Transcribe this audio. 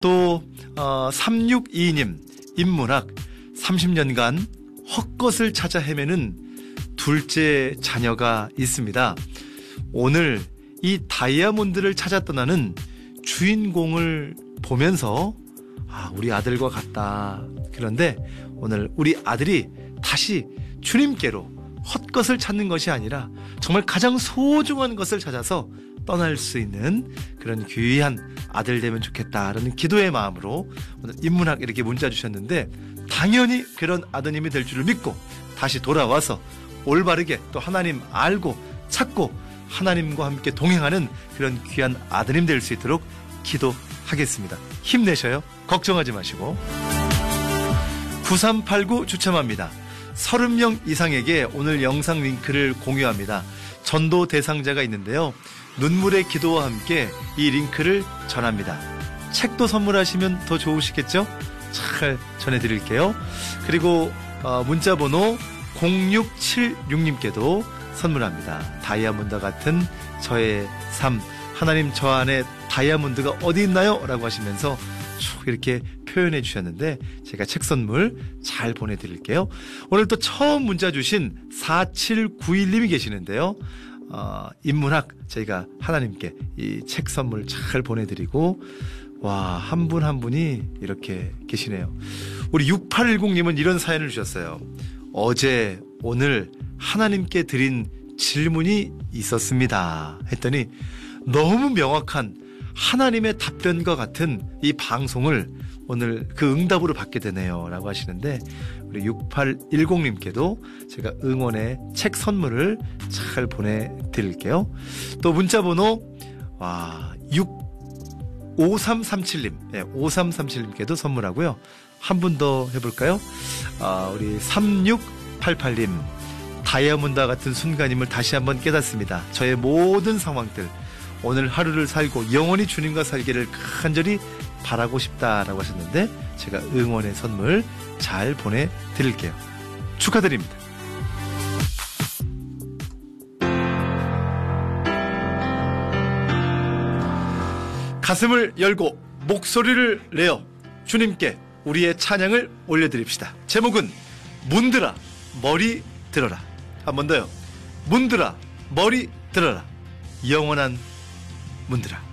또 362님 인문학 30년간 헛것을 찾아 헤매는 둘째 자녀가 있습니다. 오늘 이 다이아몬드를 찾아 떠나는 주인공을 보면서 우리 아들과 같다. 그런데 오늘 우리 아들이 다시 주님께로 헛것을 찾는 것이 아니라 정말 가장 소중한 것을 찾아서 떠날 수 있는 그런 귀한 아들 되면 좋겠다라는 기도의 마음으로 오늘 인문학 이렇게 문자 주셨는데, 당연히 그런 아드님이 될 줄을 믿고 다시 돌아와서 올바르게 또 하나님 알고 찾고 하나님과 함께 동행하는 그런 귀한 아드님 될 수 있도록 기도하겠습니다. 힘내셔요. 걱정하지 마시고. 9389 추첨합니다. 30명 이상에게 오늘 영상 링크를 공유합니다. 전도 대상자가 있는데요, 눈물의 기도와 함께 이 링크를 전합니다. 책도 선물하시면 더 좋으시겠죠? 잘 전해드릴게요. 그리고 문자번호 0676님께도 선물합니다. 다이아몬드와 같은 저의 삶, 하나님 저 안에 다이아몬드가 어디 있나요? 라고 하시면서 쭉 이렇게 표현해 주셨는데 제가 책 선물 잘 보내드릴게요. 오늘 또 처음 문자 주신 4791님이 계시는데요, 인문학 저희가 하나님께 이 책 선물 잘 보내드리고, 와, 한 분 한 분이 이렇게 계시네요. 우리 6810님은 이런 사연을 주셨어요. 어제 오늘 하나님께 드린 질문이 있었습니다 했더니 너무 명확한 하나님의 답변과 같은 이 방송을 오늘 그 응답으로 받게 되네요 라고 하시는데, 우리 6810님께도 제가 응원의 책 선물을 잘 보내드릴게요. 또 문자번호 5337님, 네, 5337님께도 선물하고요. 한 분 더 해볼까요? 우리 3688님, 다이아몬드와 같은 순간임을 다시 한번 깨닫습니다. 저의 모든 상황들, 오늘 하루를 살고 영원히 주님과 살기를 간절히 바라고 싶다라고 하셨는데 제가 응원의 선물 잘 보내드릴게요. 축하드립니다. 가슴을 열고 목소리를 내어 주님께 우리의 찬양을 올려드립시다. 제목은 문들아 머리 들어라. 한 번 더요. 문들아 머리 들어라. 영원한 문들아.